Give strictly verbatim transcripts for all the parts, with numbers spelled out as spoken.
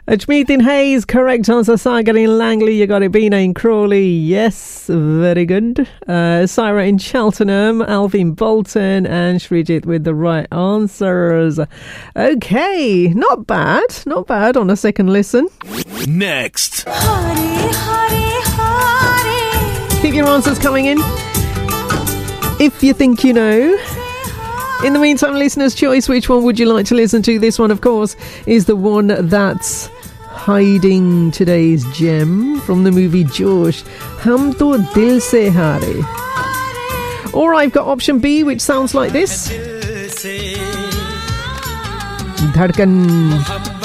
Ajmeet Hayes, correct answer. Sagar in Langley, you got it. Bina in Crawley, yes, very good. Uh, Syra in Cheltenham, Alvin Bolton, and Shrijit with the right answers. Okay, not bad, not bad on a second listen. Next. Hare, Hare, Hare. Keep your answers coming in if you think you know. In the meantime, listener's choice, which one would you like to listen to? This one, of course, is the one that's hiding today's gem from the movie Josh, Hum To Dil Se Hare. Or I've got option B, which sounds like this. Dhadkan.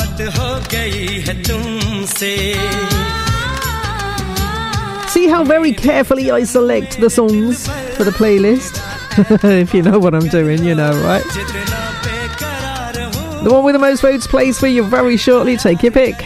See how very carefully I select the songs for the playlist? If you know what I'm doing, you know, right? The one with the most votes plays for you very shortly. Take your pick.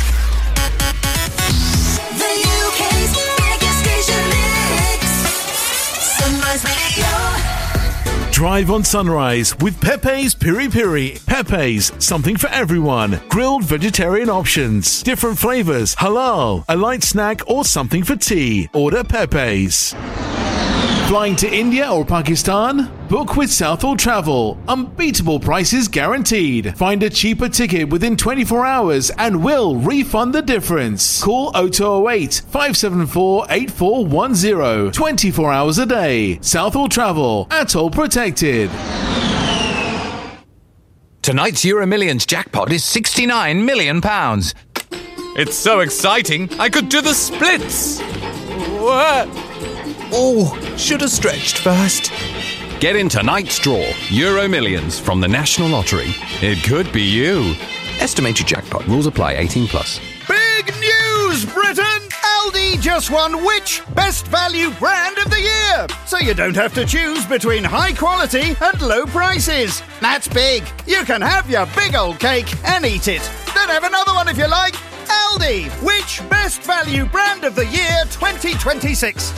Drive on Sunrise with Pepe's Piri Piri. Pepe's, something for everyone. Grilled vegetarian options, different flavors, halal, a light snack or something for tea. Order Pepe's. Flying to India or Pakistan? Book with Southall Travel. Unbeatable prices guaranteed. Find a cheaper ticket within twenty-four hours and we'll refund the difference. Call oh two oh eight, five seven four, eight four one oh. twenty-four hours a day. Southall Travel. Atoll protected. Tonight's Euro Millions jackpot is sixty-nine million pounds. It's so exciting, I could do the splits. What? Oh, should have stretched first. Get in tonight's draw, Euro Millions from the National Lottery. It could be you. Estimated jackpot. Rules apply. eighteen plus. Big news, Britain! Aldi just won which Best Value Brand of the Year? So you don't have to choose between high quality and low prices. That's big. You can have your big old cake and eat it. Then have another one if you like. Aldi, which Best Value Brand of the Year twenty twenty-six?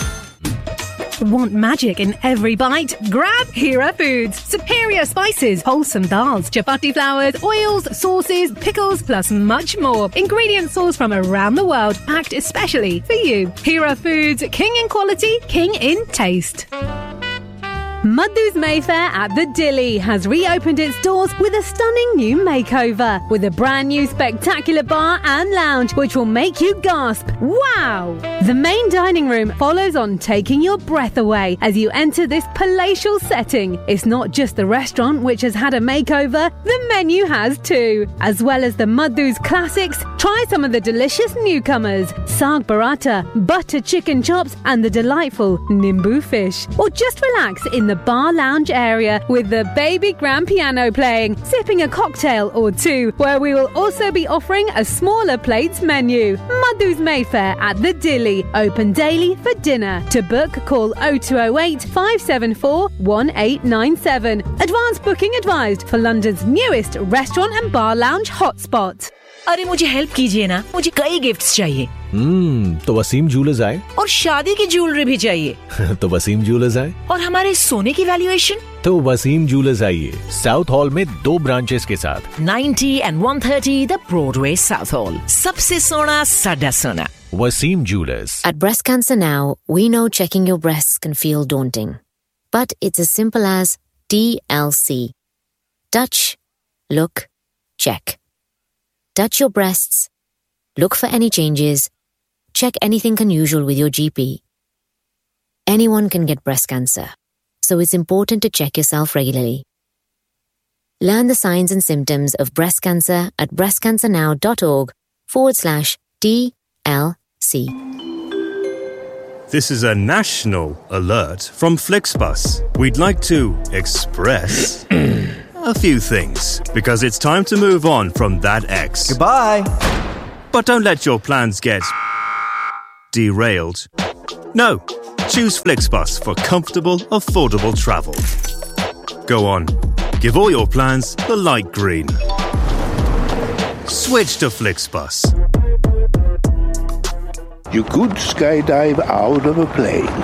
Want magic in every bite? Grab Hera Foods. Superior spices, wholesome dals, chapati flours, oils, sauces, pickles, plus much more. Ingredient sourced from around the world, packed especially for you. Hera Foods, king in quality, king in taste. Madhu's Mayfair at the Dilly has reopened its doors with a stunning new makeover, with a brand new spectacular bar and lounge which will make you gasp, wow! The main dining room follows on, taking your breath away as you enter this palatial setting. It's not just the restaurant which has had a makeover, the menu has too. As well as the Madhu's classics, try some of the delicious newcomers, Saag Paratha, butter chicken chops and the delightful Nimbu fish. Or just relax in the bar lounge area with the baby grand piano playing, sipping a cocktail or two, where we will also be offering a smaller plates menu. Madhu's Mayfair at the Dilly, open daily for dinner. To book, call oh two oh eight, five seven four, one eight nine seven. Advance booking advised for London's newest restaurant and bar lounge hotspot. अरे मुझे help कीजिए ना, मुझे कई gifts चाहिए। हम्म तो Wasim jewellers आए और शादी की ज्वेलरी भी चाहिए। तो वसीम ज्वेलर्स आए और हमारे सोने की वैल्यूएशन तो वसीम ज्वेलर्स आइए, साउथ हॉल में दो ब्रांचेस के साथ ninety and one thirty the Broadway south hall, सबसे सोना साडा सोना। Wasim Jewelers. At Breast Cancer Now, we know checking your breasts can feel daunting, but it's as simple as D L C. Touch, look, check. Touch your breasts, look for any changes, check anything unusual with your G P. Anyone can get breast cancer, so it's important to check yourself regularly. Learn the signs and symptoms of breast cancer at breastcancernow.org forward slash DLC. This is a national alert from Flixbus. We'd like to express a few things, because it's time to move on from that ex. Goodbye. But don't let your plans get derailed. No, choose Flixbus for comfortable, affordable travel. Go on, give all your plans the light green. Switch to Flixbus. You could skydive out of a plane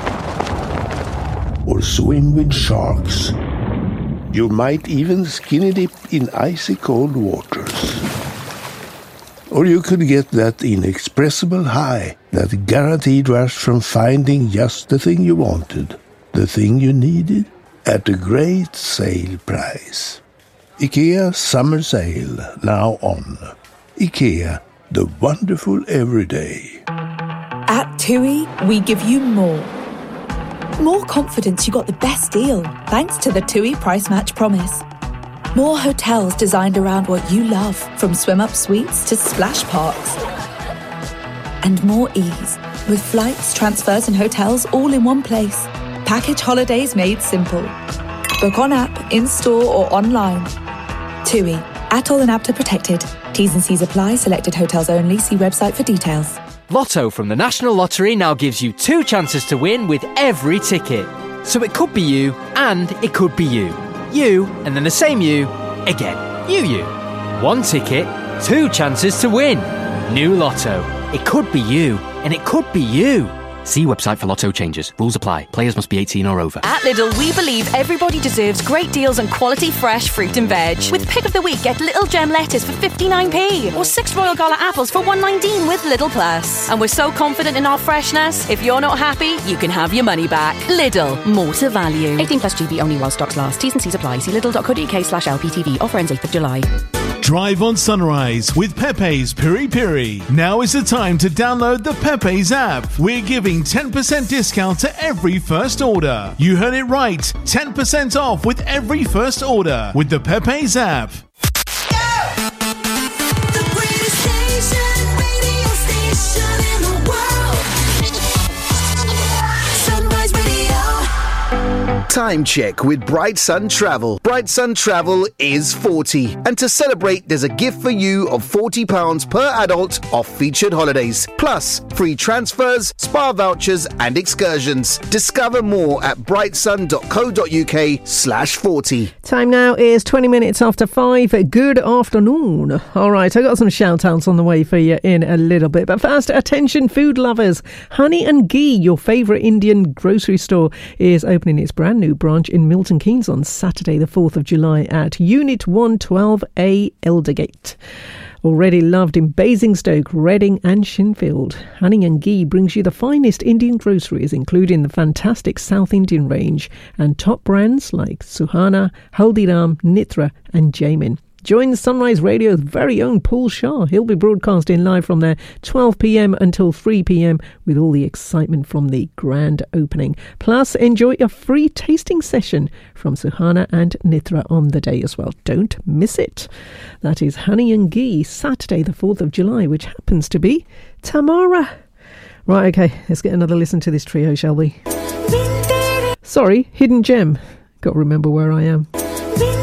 or swim with sharks. You might even skinny dip in icy cold waters. Or you could get that inexpressible high, that guaranteed rush from finding just the thing you wanted, the thing you needed, at a great sale price. IKEA Summer Sale, now on. IKEA, the wonderful everyday. At TUI, we give you more. More confidence you got the best deal, thanks to the TUI Price Match Promise. More hotels designed around what you love, from swim-up suites to splash parks. And more ease, with flights, transfers and hotels all in one place. Package holidays made simple. Book on app, in-store or online. TUI, Atoll and APTA protected. T's and C's apply, selected hotels only. See website for details. Lotto from the National Lottery now gives you two chances to win with every ticket. So it could be you and it could be you. You, and then the same you, again. You, you. One ticket, two chances to win. New Lotto. It could be you, and it could be you. See website for Lotto changes. Rules apply. Players must be eighteen or over. At Lidl, we believe everybody deserves great deals on quality fresh fruit and veg. With Pick of the Week, get Little Gem lettuce for fifty-nine p or six Royal Gala apples for one nineteen with Lidl Plus. And we're so confident in our freshness, if you're not happy, you can have your money back. Lidl, more to value. eighteen plus G B only while stocks last. T's and C's apply. See lidl.co.uk slash LPTV. Offer ends eighth of July. Drive on Sunrise with Pepe's Piri Piri. Now is the time to download the Pepe's app. We're giving ten percent discount to every first order. You heard it right. ten percent off with every first order with the Pepe's app. Time check with Bright Sun Travel. Bright Sun Travel is forty. And to celebrate, there's a gift for you of forty pounds per adult off featured holidays. Plus, free transfers, spa vouchers and excursions. Discover more at brightsun.co.uk slash 40. Time now is twenty minutes after five. Good afternoon. All right, I got some shout outs on the way for you in a little bit. But first, attention food lovers. Honey and Ghee, your favourite Indian grocery store, is opening its brand new branch in Milton Keynes on Saturday the fourth of July at Unit one twelve A Eldergate. Already loved in Basingstoke, Reading and Shinfield, Honey and Ghee brings you the finest Indian groceries, including the fantastic South Indian range and top brands like Suhana, Haldiram, Nitra and Jamin. Join Sunrise Radio's very own Paul Shah. He'll be broadcasting live from there twelve p.m. until three p.m. with all the excitement from the grand opening. Plus, enjoy a free tasting session from Suhana and Nitra on the day as well. Don't miss it. That is Honey and Ghee, Saturday the fourth of July, which happens to be tomorrow. Right, okay, let's get another listen to this trio, shall we? Sorry, Hidden Gem. Got to remember where I am.